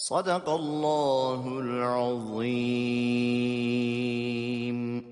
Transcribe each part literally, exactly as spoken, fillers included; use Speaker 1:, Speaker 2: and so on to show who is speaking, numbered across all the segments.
Speaker 1: Sadakallahul azim.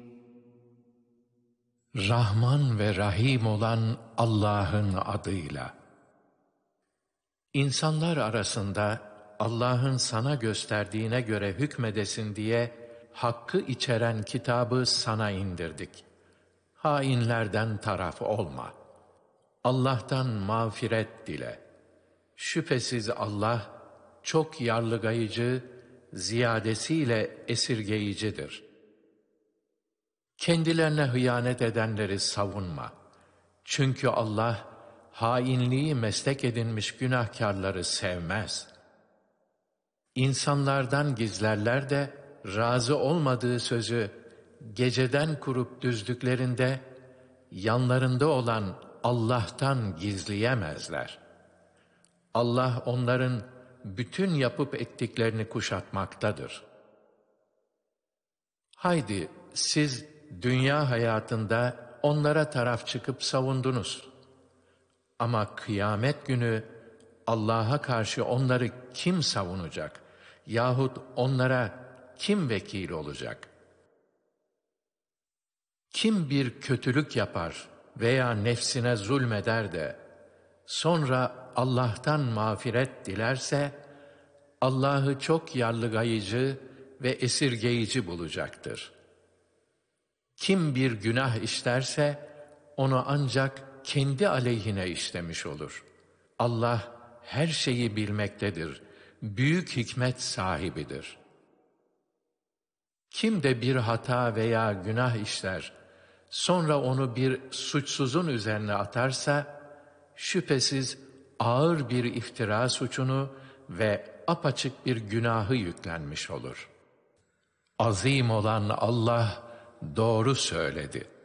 Speaker 2: Rahman ve Rahim olan Allah'ın adıyla. İnsanlar arasında Allah'ın sana gösterdiğine göre hükmedesin diye hakkı içeren kitabı sana indirdik. Hainlerden taraf olma. Allah'tan mağfiret dile. Şüphesiz Allah çok yarlıgayıcı, ziyadesiyle esirgeyicidir. Kendilerine hıyanet edenleri savunma. Çünkü Allah hainliği meslek edinmiş günahkarları sevmez. İnsanlardan gizlerler de razı olmadığı sözü geceden kurup düzdüklerinde yanlarında olan Allah'tan gizleyemezler. Allah onların bütün yapıp ettiklerini kuşatmaktadır. Haydi siz dünya hayatında onlara taraf çıkıp savundunuz. Ama kıyamet günü Allah'a karşı onları kim savunacak? Yahut onlara kim vekil olacak? Kim bir kötülük yapar veya nefsine zulmeder de sonra Allah'tan mağfiret dilerse Allah'ı çok yarlıgayıcı ve esirgeyici bulacaktır. Kim bir günah işlerse onu ancak kendi aleyhine işlemiş olur. Allah her şeyi bilmektedir, büyük hikmet sahibidir. Kim de bir hata veya günah işler, sonra onu bir suçsuzun üzerine atarsa, şüphesiz ağır bir iftira suçunu ve apaçık bir günahı yüklenmiş olur. Azim olan Allah doğru söyledi.